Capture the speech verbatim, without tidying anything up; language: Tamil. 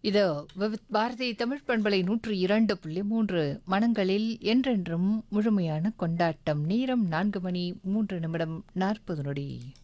இதோ விவித் பாரதி தமிழ் பண்பலை நூற்று இரண்டு புள்ளி மூன்று மனங்களில் என்றென்றும் முழுமையான கொண்டாட்டம். நேரம் நான்கு மணி மூன்று நிமிடம் நாற்பது நொடி.